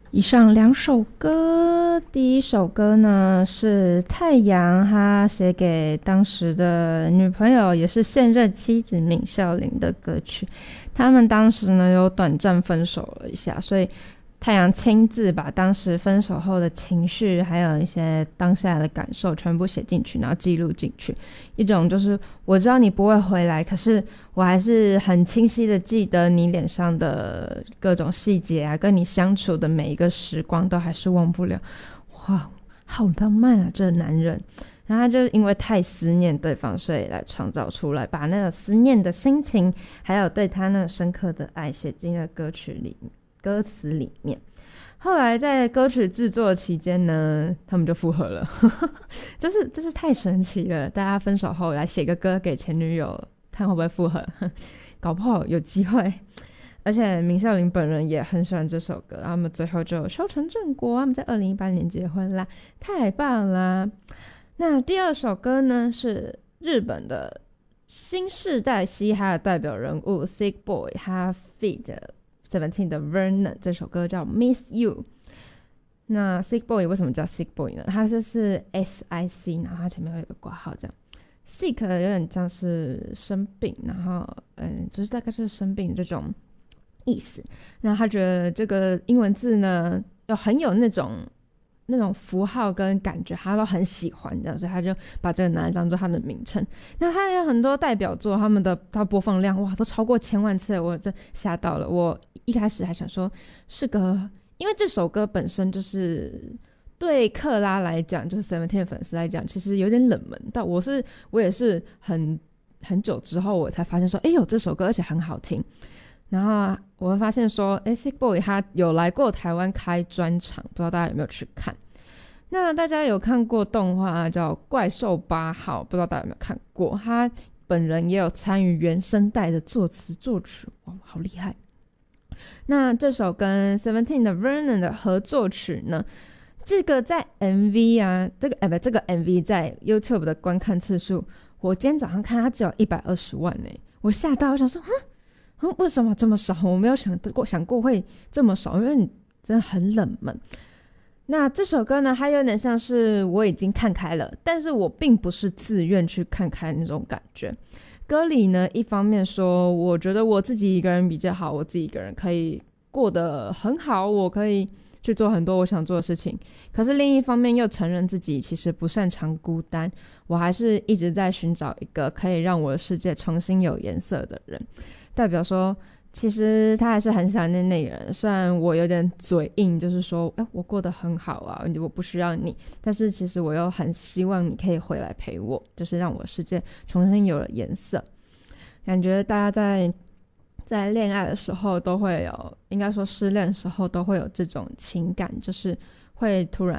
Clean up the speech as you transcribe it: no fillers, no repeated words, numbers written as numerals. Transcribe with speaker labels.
Speaker 1: 以上两首歌，第一首歌呢是太阳他写给当时的女朋友，也是现任妻子闵孝琳的歌曲。他们当时呢有短暂分手了一下，所以太阳亲自把当时分手后的情绪，还有一些当下的感受全部写进去，然后记录进去。一种就是我知道你不会回来，可是我还是很清晰的记得你脸上的各种细节啊，跟你相处的每一个时光都还是忘不了。哇，好浪漫啊，这个男人。然后他就因为太思念对方，所以来创造出来，把那个思念的心情，还有对他那个深刻的爱写进了歌词里面。后来在歌曲制作期间呢，他们就复合了，真是太神奇了！大家分手后来写个歌给前女友，看会不会复合，搞不好有机会。而且闵孝琳本人也很喜欢这首歌，他们最后就修成正果，他们在2018年结婚啦，太棒啦！那第二首歌呢是日本的新世代嘻哈的代表人物 Sick Boy 他 feat. Seventeen 的 Vernon， 这首歌叫 Miss You。 那 Sick Boy 为什么叫 Sick Boy 呢？他就是 SIC， 然后他前面有一个括号这样。Sick 有点像是生病，然后就是大概是生病这种意思。那他觉得这个英文字呢很有那种符号跟感觉，他都很喜欢这样，所以他就把这个拿来当做他的名称。那他有很多代表作，他播放量哇都超过1000万次，我真吓到了。我一开始还想说是个，因为这首歌本身就是对克拉来讲，就是 Seventeen 的粉丝来讲，其实有点冷门。但我也是很久之后我才发现说，有这首歌，而且很好听。然后我会发现说，Sick Boy 他有来过台湾开专场，不知道大家有没有去看。那大家有看过动画叫《怪兽8号》，不知道大家有没有看过？他本人也有参与原声带的作词作曲，哇，好厉害！那这首跟 Seventeen 的 Vernon 的合作曲呢，这个在 MV 啊，这个 MV 在 YouTube 的观看次数，我今天早上看它只有120万耶，我吓到，我想说，为什么这么少？我没有想过会这么少，因为你真的很冷门。那这首歌呢，它有点像是我已经看开了，但是我并不是自愿去看开那种感觉。歌里呢，一方面说我觉得我自己一个人比较好，我自己一个人可以过得很好，我可以去做很多我想做的事情，可是另一方面又承认自己其实不擅长孤单，我还是一直在寻找一个可以让我的世界重新有颜色的人。代表说其实他还是很想念那个人，虽然我有点嘴硬，就是说我过得很好啊，我不需要你，但是其实我又很希望你可以回来陪我，就是让我的世界重新有了颜色。感觉大家在恋爱的时候都会有，应该说失恋的时候都会有这种情感，就是会突然